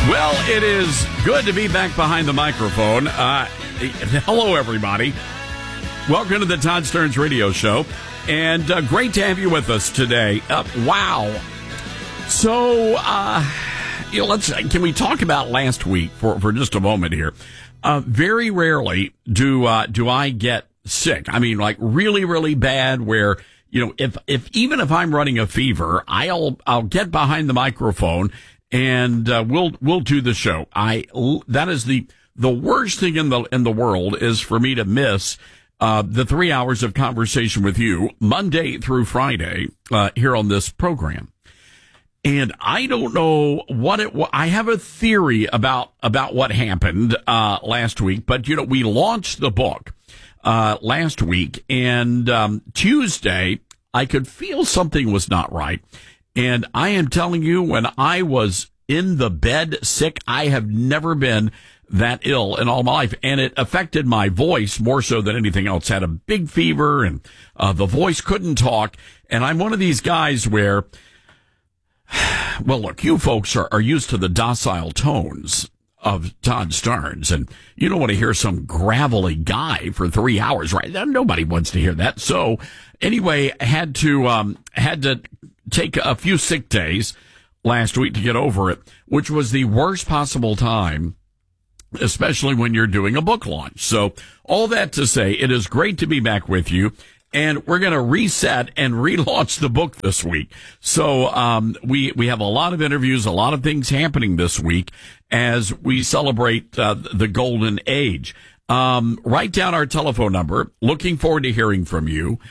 Well, it is good to be back behind the microphone. Hello, everybody. Welcome to the Todd Stearns Radio Show, and great to have you with us today. Wow. So, can we talk about last week for just a moment here? Very rarely do I get sick. I mean, like really, really bad. Where even if I'm running a fever, I'll get behind the microphone and we'll do the show. That is the worst thing in the world is for me to miss the 3 hours of conversation with you Monday through Friday here on this program. And I don't know I have a theory about what happened last week, but we launched the book last week, and Tuesday I could feel something was not right. And I am telling you, when I was in the bed sick, I have never been that ill in all my life. And it affected my voice more so than anything else. Had a big fever, and the voice couldn't talk. And I'm one of these guys where, well, look, you folks are used to the docile tones of Todd Stearns, and you don't want to hear some gravelly guy for 3 hours, right? Nobody wants to hear that. So anyway, had to take a few sick days last week to get over it, which was the worst possible time, especially when you're doing a book launch. So all that to say, it is great to be back with you. And we're going to reset and relaunch the book this week. So, we have a lot of interviews, a lot of things happening this week as we celebrate, the golden age. Write down our telephone number. Looking forward to hearing from you.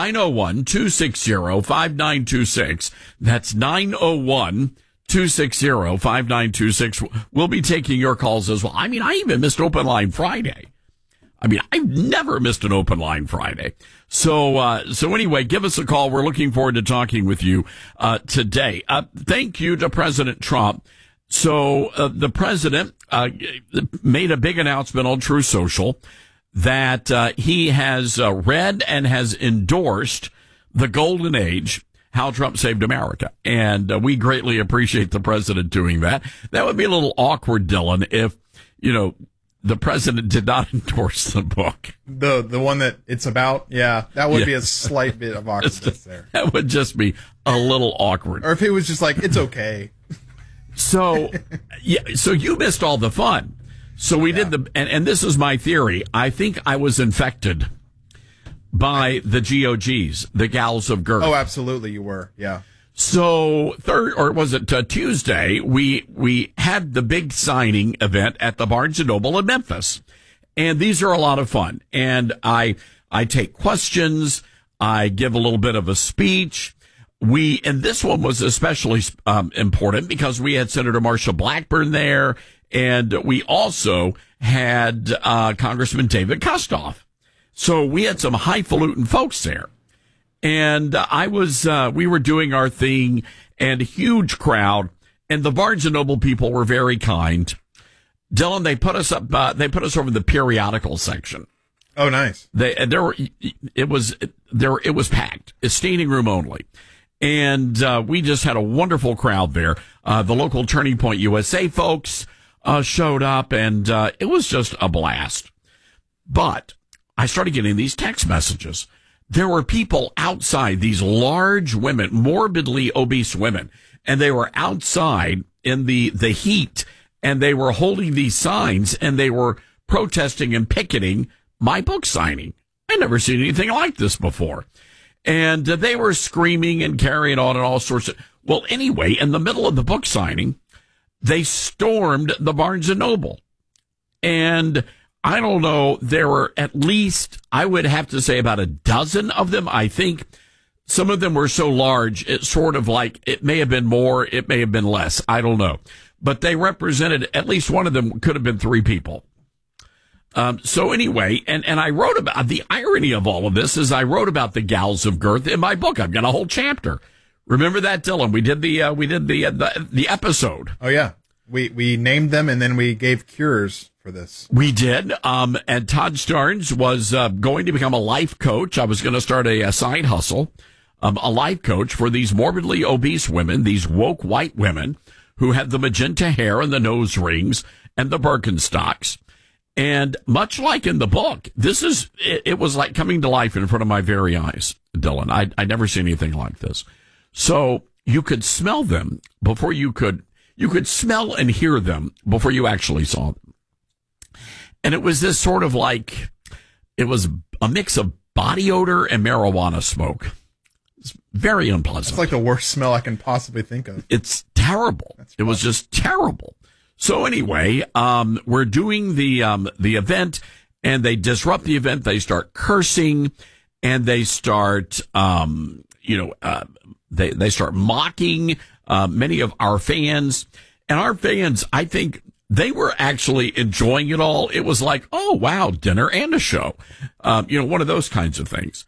901-260-5926. That's 901-260-5926. We'll be taking your calls as well. I mean, I even missed Open Line Friday. I've never missed an Open Line Friday. So anyway, give us a call. We're looking forward to talking with you, today. Thank you to President Trump. So, the president, made a big announcement on Truth Social that, he has, read and has endorsed the golden age, how Trump saved America. And, we greatly appreciate the president doing that. That would be a little awkward, Dylan, if, the president did not endorse the book. The one that it's about? Yeah, that would be a slight bit of awkwardness there. That would just be a little awkward. Or if it was just like, it's okay. So, so you missed all the fun. So we did and this is my theory. I think I was infected by the GOGs, the Gals of Girth. Oh, absolutely you were, yeah. So Tuesday, we had the big signing event at the Barnes & Noble in Memphis. And these are a lot of fun. And I take questions. I give a little bit of a speech. And this one was especially important because we had Senator Marsha Blackburn there. And we also had Congressman David Kustoff. So we had some highfalutin folks there. And we were doing our thing, and a huge crowd, and the Barnes & Noble people were very kind. Dylan, they put us over the periodical section. Oh, nice. It was packed. It's standing room only. And, we just had a wonderful crowd there. The local Turning Point USA folks, showed up, and, it was just a blast. But I started getting these text messages. There were people outside, these large women, morbidly obese women, and they were outside in the heat, and they were holding these signs, and they were protesting and picketing my book signing. I'd never seen anything like this before. And they were screaming and carrying on and all sorts of... Well, anyway, in the middle of the book signing, they stormed the Barnes & Noble. And I don't know, there were at least, I would have to say, about a dozen of them. I think some of them were so large, it's sort of like, it may have been more, it may have been less. I don't know. But they represented, at least one of them could have been 3 people. So anyway, and I wrote about, the irony of all of this is I wrote about the Gals of Girth in my book. I've got a whole chapter. Remember that, Dylan? We did the episode. Oh yeah. We named them, and then we gave cures for this. We did. And Todd Stearns was going to become a life coach. I was going to start a side hustle, a life coach for these morbidly obese women, these woke white women who had the magenta hair and the nose rings and the Birkenstocks. And much like in the book, it was like coming to life in front of my very eyes, Dylan. I'd never seen anything like this. So you could smell them before you could smell and hear them before you actually saw them. And it was this sort of like, it was a mix of body odor and marijuana smoke. It's very unpleasant. It's like the worst smell I can possibly think of. It's terrible. It was just terrible. So anyway, we're doing the event, and they disrupt the event. They start cursing, and they start, they start mocking many of our fans. And our fans, I think, they were actually enjoying it all. It was like, oh wow, dinner and a show, one of those kinds of things.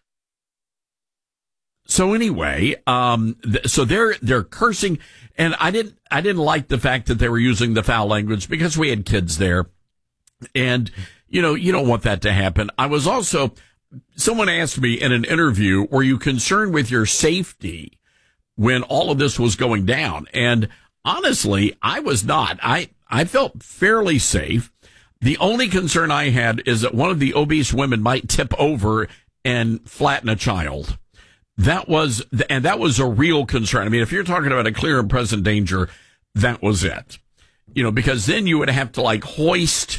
So anyway, so they're cursing, and I didn't like the fact that they were using the foul language because we had kids there, and you don't want that to happen. Someone asked me in an interview, were you concerned with your safety when all of this was going down? And honestly, I was not. I felt fairly safe. The only concern I had is that one of the obese women might tip over and flatten a child. That was a real concern. I mean, if you're talking about a clear and present danger, that was it. Because then you would have to like hoist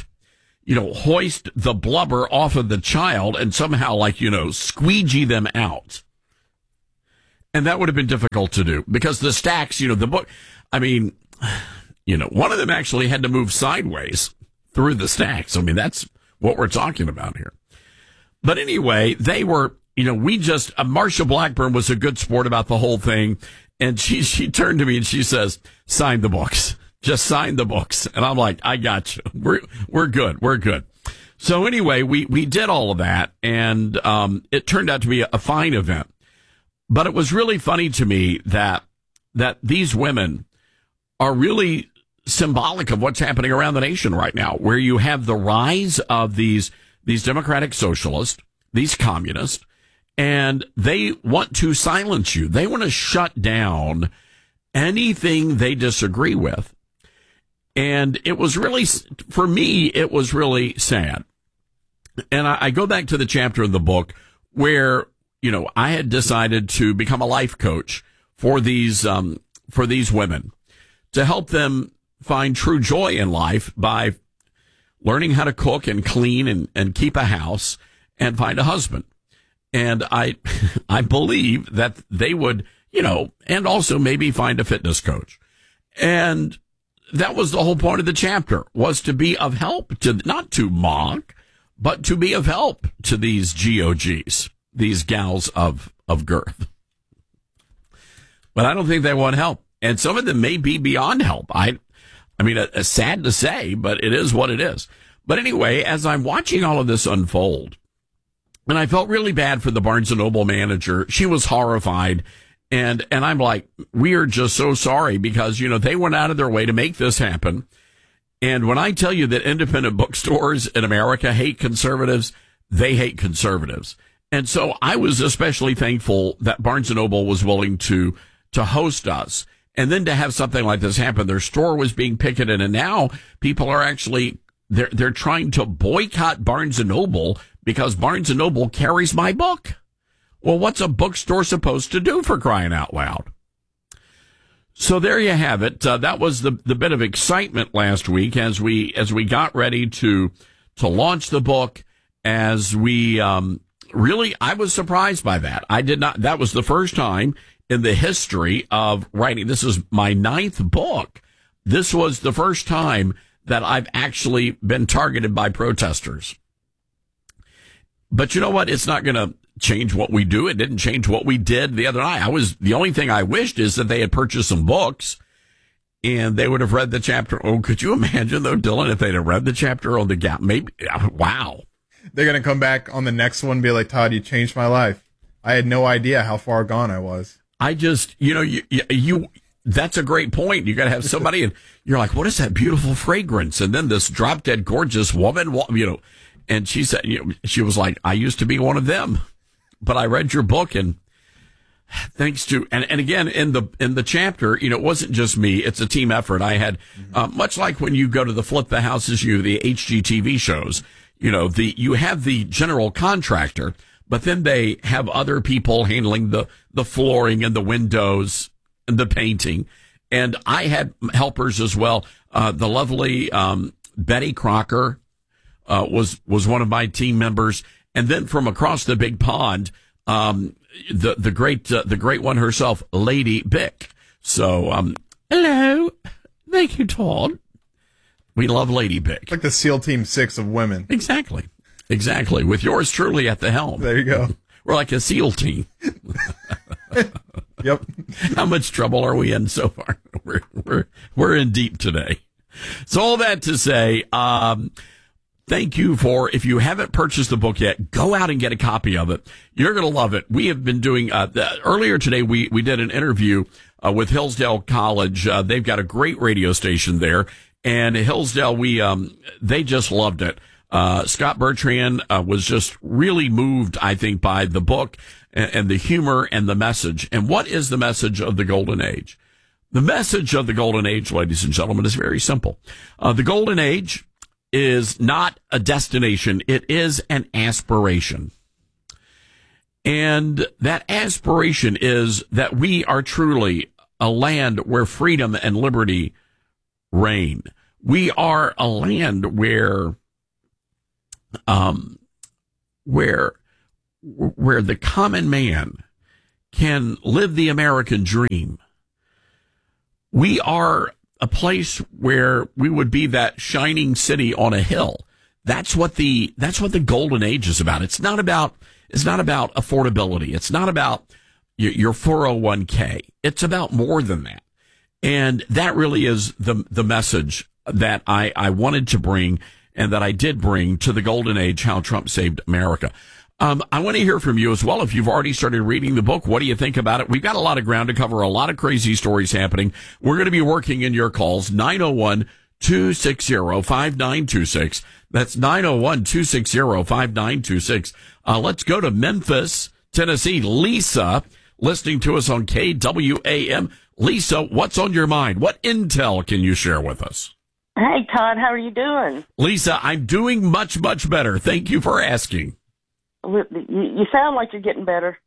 the blubber off of the child and somehow squeegee them out. And that would have been difficult to do because the stacks, the book, I mean, one of them actually had to move sideways through the stacks. I mean, that's what we're talking about here. But anyway, they were, Marsha Blackburn was a good sport about the whole thing. And she turned to me and she says, sign the books. Just sign the books. And I'm like, I got you. We're good. We're good. So anyway, we did all of that, and it turned out to be a fine event. But it was really funny to me that these women are really symbolic of what's happening around the nation right now, where you have the rise of these democratic socialists, these communists, and they want to silence you. They want to shut down anything they disagree with. And it was really, for me, it was really sad. And I go back to the chapter of the book where, I had decided to become a life coach for these women to help them find true joy in life by learning how to cook and clean and keep a house and find a husband. And I believe that they would, and also maybe find a fitness coach. And that was the whole point of the chapter, was to be of help, not to mock, but to be of help to these GOGs, these gals of girth. But I don't think they want help. And some of them may be beyond help. I mean, it's sad to say, but it is what it is. But anyway, as I'm watching all of this unfold, and I felt really bad for the Barnes & Noble manager. She was horrified. And I'm like, we are just so sorry because, they went out of their way to make this happen. And when I tell you that independent bookstores in America hate conservatives, they hate conservatives. And so I was especially thankful that Barnes & Noble was willing to host us. And then to have something like this happen, their store was being picketed, and now people are actually, they're trying to boycott Barnes & Noble because Barnes & Noble carries my book. Well, what's a bookstore supposed to do, for crying out loud? So there you have it. That was the bit of excitement last week as we got ready to launch the book. As we really, I was surprised by that. That was the first time in the history of writing. This is my 9th book. This was the first time that I've actually been targeted by protesters. But you know what? It's not going to change what we do. It didn't change what we did the other night. The only thing I wished is that they had purchased some books and they would have read the chapter. Oh, could you imagine though, Dylan, if they'd have read the chapter on the Gap? Maybe, wow. They're going to come back on the next one and be like, Todd, you changed my life. I had no idea how far gone I was. I just, that's a great point. You got to have somebody and you're like, what is that beautiful fragrance? And then this drop dead gorgeous woman, and she said, she was like, I used to be one of them, but I read your book and thanks to, and again, in the chapter, it wasn't just me. It's a team effort. I had, much like when you go to the Flip the Houses, the HGTV shows, you have the general contractor, but then they have other people handling the flooring and the windows and the painting. And I had helpers as well. The lovely, Betty Crocker, was one of my team members. And then from across the big pond, the great one herself, Lady Bick. So, hello. Thank you, Todd. We love Lady Bick. It's like the SEAL Team 6 of women. Exactly. With yours truly at the helm. There you go. We're like a SEAL team. Yep. How much trouble are we in so far? We're in deep today. So all that to say, thank you if you haven't purchased the book yet, go out and get a copy of it. You're going to love it. We have been doing, earlier today, we did an interview, with Hillsdale College. They've got a great radio station there, and Hillsdale, they just loved it. Scott Bertrand, was just really moved, I think, by the book and the humor and the message. And what is the message of the Golden Age? The message of the Golden Age, ladies and gentlemen, is very simple. The Golden Age is not a destination. It is an aspiration. And that aspiration is that we are truly a land where freedom and liberty reign. We are a land where the common man can live the American dream. We are a place where we would be that shining city on a hill. That's what the Golden Age is about. It's not about affordability. It's not about your 401k. It's about more than that. And that really is the message that I wanted to bring, and that I did bring to the Golden Age, How Trump Saved America. I want to hear from you as well. If you've already started reading the book, what do you think about it? We've got a lot of ground to cover, a lot of crazy stories happening. We're going to be working in your calls, 901-260-5926. That's 901-260-5926. Let's go to Memphis, Tennessee. Lisa, listening to us on KWAM. Lisa, what's on your mind? What intel can you share with us? Hey, Todd, how are you doing? Lisa, I'm doing much, much better. Thank you for asking. You sound like you're getting better.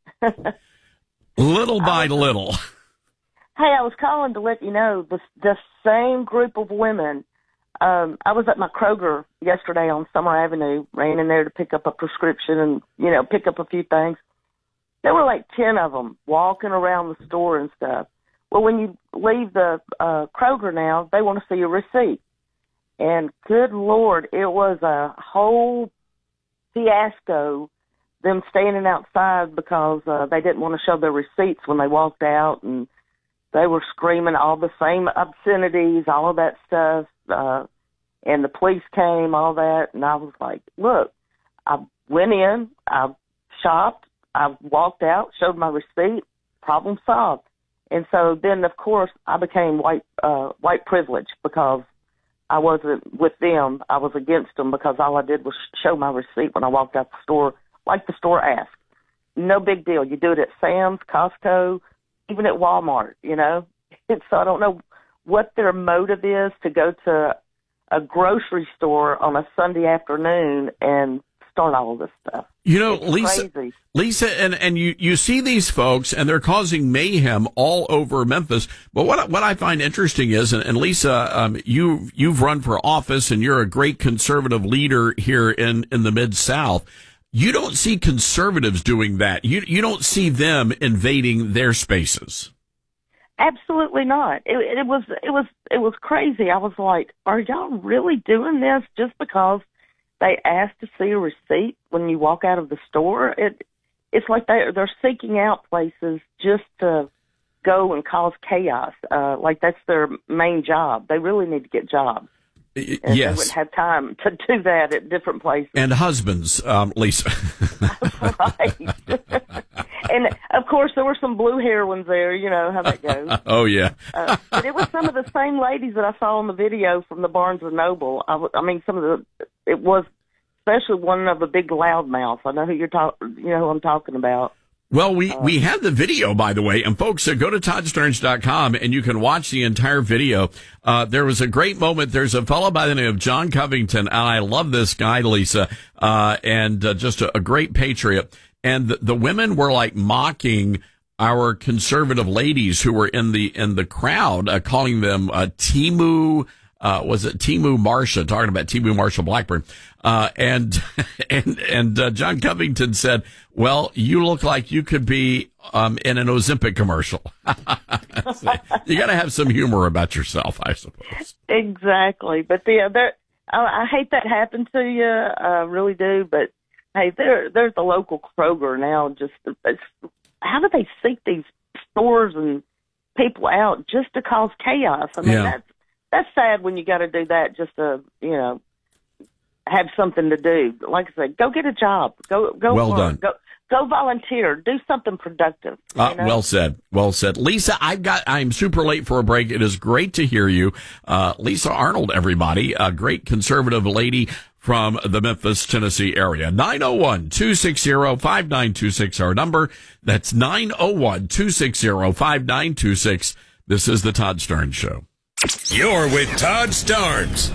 Little by little. Hey, I was calling to let you know the same group of women. I was at my Kroger yesterday on Summer Avenue, ran in there to pick up a prescription and, pick up a few things. There were like 10 of them walking around the store and stuff. Well, when you leave the Kroger now, they want to see your receipt. And good Lord, it was a whole fiasco, them standing outside because they didn't want to show their receipts when they walked out, and they were screaming all the same obscenities, all of that stuff, and the police came, all that, and I was like, look, I went in, I shopped, I walked out, showed my receipt, problem solved. And so then, of course, I became white privilege because I wasn't with them. I was against them because all I did was show my receipt when I walked out the store, like the store asked. No big deal. You do it at Sam's, Costco, even at Walmart, And so I don't know what their motive is to go to a grocery store on a Sunday afternoon and start all of this stuff. It's Lisa, and you see these folks, and they're causing mayhem all over Memphis. But what I find interesting is, and Lisa, you've run for office, and you're a great conservative leader here in the Mid-South. You don't see conservatives doing that. You don't see them invading their spaces. Absolutely not. It was crazy. I was like, are y'all really doing this just because they asked to see a receipt when you walk out of the store? It's like they're seeking out places just to go and cause chaos. Like that's their main job. They really need to get jobs. And yes. They wouldn't have time to do that at different places. And husbands, Lisa. Right. And, of course, there were some blue hair ones there. You know how that goes. Oh, yeah. But it was some of the same ladies that I saw in the video from the Barnes & Noble. It was especially one of a big loudmouth. I know who who I'm talking about. Well, we had the video, by the way, and folks, go to toddsterns.com and you can watch the entire video. There was a great moment. There's a fellow by the name of John Covington, and I love this guy, Lisa, and just a great patriot. And the women were like mocking our conservative ladies who were in the crowd, calling them Timu. Was it Timu Marsha, talking about Timu Marsha Blackburn. And John Covington said, well, you look like you could be, in an Ozempic commercial. So you gotta have some humor about yourself, I suppose. Exactly. But I hate that happened to you. I really do. But hey, there's the local Kroger now. How do they seek these stores and people out just to cause chaos? I mean, that's sad when you got to do that just to, have something to do. Like I said, go get a job. Go well work. done. Go volunteer. Do something productive. Well said. Well said. Lisa, I'm super late for a break. It is great to hear you. Lisa Arnold, everybody, a great conservative lady from the Memphis, Tennessee area. 901-260-5926, our number. That's 901-260-5926. This is the Todd Starnes Show. You're with Todd Starnes.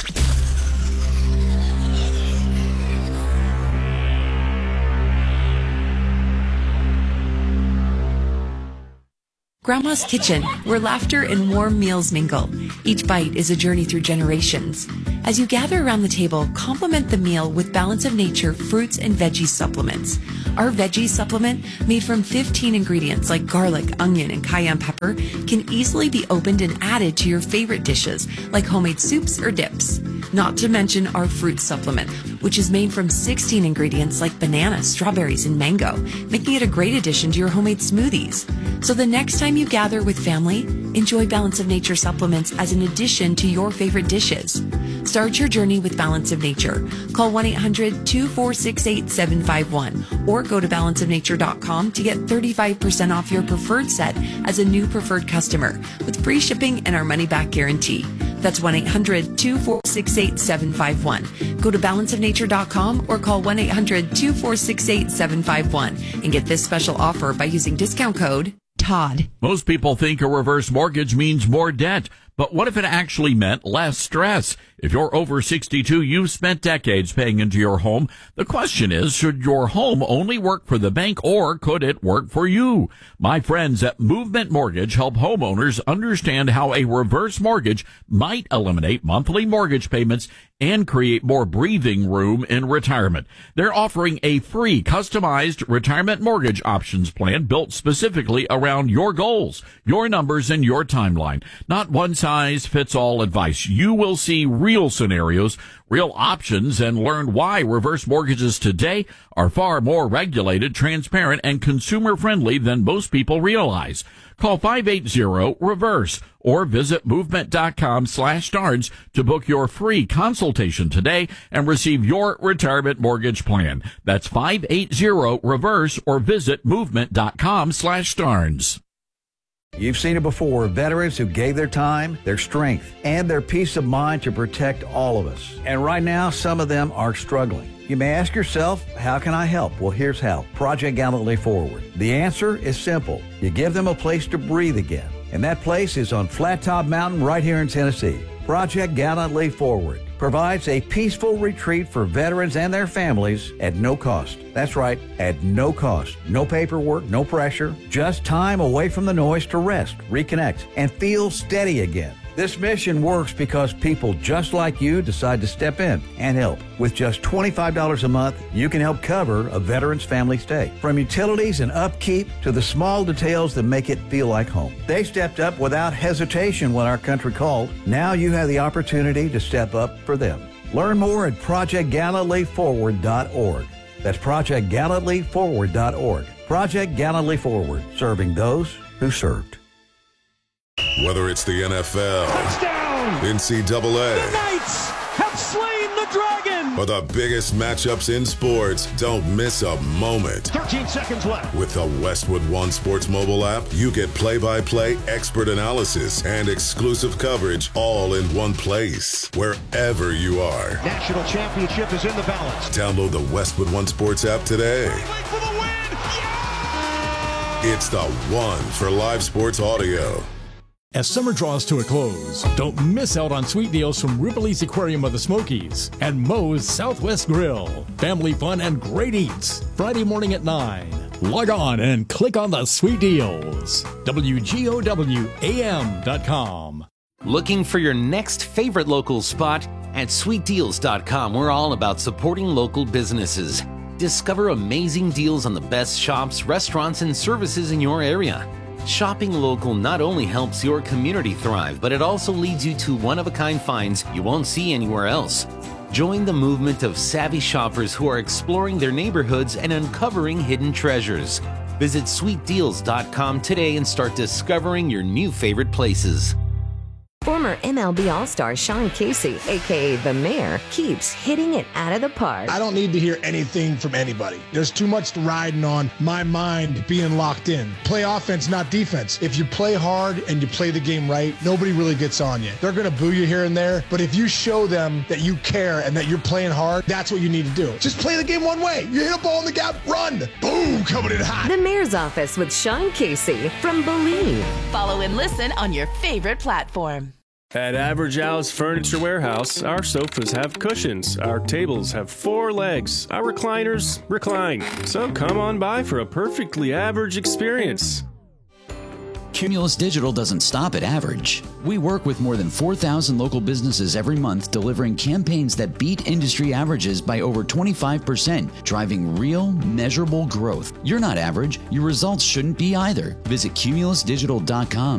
Grandma's Kitchen, where laughter and warm meals mingle. Each bite is a journey through generations. As you gather around the table, complement the meal with Balance of Nature fruits and veggie supplements. Our veggie supplement, made from 15 ingredients like garlic, onion, and cayenne pepper, can easily be opened and added to your favorite dishes, like homemade soups or dips. Not to mention our fruit supplement, which is made from 16 ingredients like banana, strawberries, and mango, making it a great addition to your homemade smoothies. So the next time you gather with family, enjoy Balance of Nature supplements as an addition to your favorite dishes. Start your journey with Balance of Nature. Call 1-800-246-8751 or go to balanceofnature.com to get 35% off your preferred set as a new preferred customer with free shipping and our money-back guarantee. That's 1-800-246-8751. Go to balanceofnature.com or call 1-800-246-8751 and get this special offer by using discount code Todd. Most people think a reverse mortgage means more debt, but what if it actually meant less stress? If you're over 62, you've spent decades paying into your home. The question is, should your home only work for the bank or could it work for you? My friends at Movement Mortgage help homeowners understand how a reverse mortgage might eliminate monthly mortgage payments and create more breathing room in retirement. They're offering a free customized retirement mortgage options plan built specifically around your goals, your numbers, and your timeline. Not one size fits all advice. You will see real scenarios, real options, and learn why reverse mortgages today are far more regulated, transparent, and consumer friendly than most people realize. Call 580-REVERSE or visit movement.com/Starnes to book your free consultation today and receive your retirement mortgage plan. That's 580-REVERSE or visit movement.com/Starnes. You've seen it before, veterans who gave their time, their strength, and their peace of mind to protect all of us. And right now, some of them are struggling. You may ask yourself, how can I help? Well, here's how. Project Gallantly Forward. The answer is simple. You give them a place to breathe again. And that place is on Flat Top Mountain right here in Tennessee. Project Gallantly Forward provides a peaceful retreat for veterans and their families at no cost. That's right, at no cost. No paperwork, no pressure, just time away from the noise to rest, reconnect, and feel steady again. This mission works because people just like you decide to step in and help. With just $25 a month, you can help cover a veteran's family stay. From utilities and upkeep to the small details that make it feel like home. They stepped up without hesitation when our country called. Now you have the opportunity to step up for them. Learn more at ProjectGallantlyForward.org. That's ProjectGallantlyForward.org. Project Gallantly Forward, serving those who served. Whether it's the NFL, touchdown, NCAA, the Knights have slain the dragon, or the biggest matchups in sports, don't miss a moment. 13 seconds left. With the Westwood One Sports mobile app, you get play-by-play expert analysis and exclusive coverage all in one place, wherever you are. National championship is in the balance. Download the Westwood One Sports app today. For the win! Yeah! It's the one for live sports audio. As summer draws to a close, don't miss out on sweet deals from Ripley's Aquarium of the Smokies and Moe's Southwest Grill. Family fun and great eats. Friday morning at 9. Log on and click on the sweet deals. WGOWAM.com. Looking for your next favorite local spot? At sweetdeals.com, we're all about supporting local businesses. Discover amazing deals on the best shops, restaurants, and services in your area. Shopping local not only helps your community thrive, but it also leads you to one-of-a-kind finds you won't see anywhere else. Join the movement of savvy shoppers who are exploring their neighborhoods and uncovering hidden treasures. Visit sweetdeals.com today and start discovering your new favorite places. Former MLB All-Star Sean Casey, a.k.a. The Mayor, keeps hitting it out of the park. I don't need to hear anything from anybody. There's too much riding on my mind being locked in. Play offense, not defense. If you play hard and you play the game right, nobody really gets on you. They're going to boo you here and there, but if you show them that you care and that you're playing hard, that's what you need to do. Just play the game one way. You hit a ball in the gap, run. Boom, coming in hot. The Mayor's Office with Sean Casey from Believe. Follow and listen on your favorite platform. At Average Al's Furniture Warehouse, our sofas have cushions, our tables have 4 legs, our recliners recline. So come on by for a perfectly average experience. Cumulus Digital doesn't stop at average. We work with more than 4,000 local businesses every month, delivering campaigns that beat industry averages by over 25%, driving real, measurable growth. You're not average. Your results shouldn't be either. Visit cumulusdigital.com.